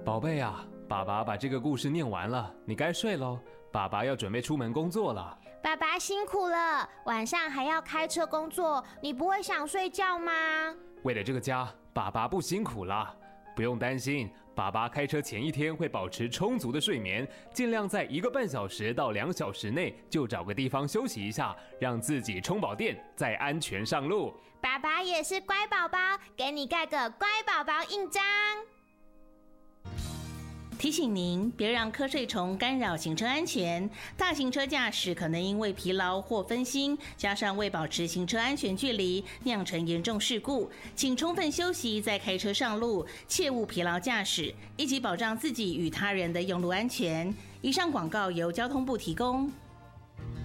宝贝啊，爸爸把这个故事念完了，你该睡咯，爸爸要准备出门工作了。 爸爸辛苦了，晚上还要开车工作，你不会想睡觉吗？ 为了这个家，爸爸不辛苦啦，不用担心，爸爸开车前一天会保持充足的睡眠，尽量在1个半小时到2小时内就找个地方休息一下，让自己充饱电，再安全上路。 爸爸也是乖宝宝，给你盖个乖宝宝印章。 提醒您，别让瞌睡虫干扰行车安全。大型车驾驶可能因为疲劳或分心，加上未保持行车安全距离，酿成严重事故。请充分休息再开车上路，切勿疲劳驾驶，一起保障自己与他人的用路安全。以上广告由交通部提供。